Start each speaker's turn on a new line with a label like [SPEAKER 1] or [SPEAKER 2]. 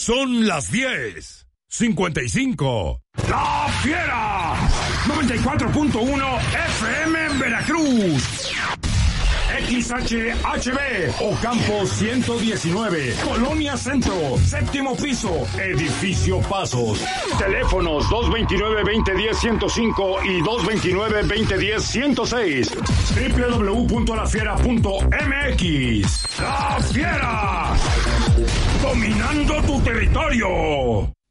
[SPEAKER 1] Son las 10:55. ¡La Fiera! 94.1 FM en Veracruz. XHHB, Ocampo 119, Colonia Centro, séptimo piso, Edificio Pasos. Teléfonos 229-2010-105 y 229-2010-106. www.lafiera.mx. ¡La Fiera! Dominando tu territorio.